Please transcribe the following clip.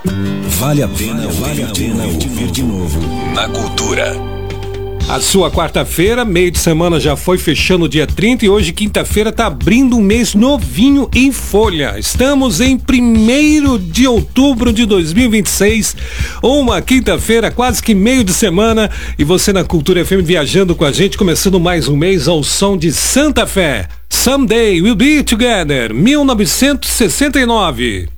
Vale a pena ouvir de novo na Cultura. A sua quarta-feira, meio de semana já foi fechando o dia 30 e hoje, quinta-feira, tá abrindo um mês novinho em folha. Estamos em 1º de outubro de 2026, uma quinta-feira, quase que meio de semana, e você na Cultura FM viajando com a gente, começando mais um mês ao som de Santa Fé. Someday We'll Be Together, 1969.